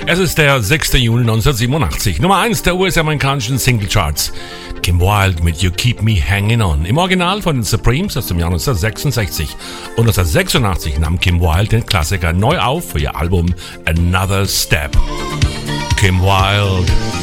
Es ist der 6. Juni 1987. Nummer 1 der US-amerikanischen Singlecharts. Kim Wilde mit You Keep Me Hanging On. Im Original von den Supremes aus dem Jahr 1966. Und 1986 nahm Kim Wilde den Klassiker neu auf für ihr Album Another Step. Kim Wilde.